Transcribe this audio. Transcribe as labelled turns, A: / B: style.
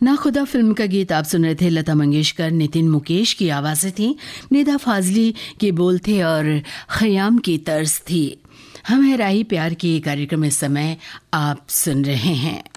A: ना खुदा फिल्म का गीत आप सुन रहे थे। लता मंगेशकर, नितिन मुकेश की आवाज़ें थी, निदा फाजली के बोल थे और खयाम की तर्ज थी। हम है राही प्यार की कार्यक्रम इस समय आप सुन रहे हैं।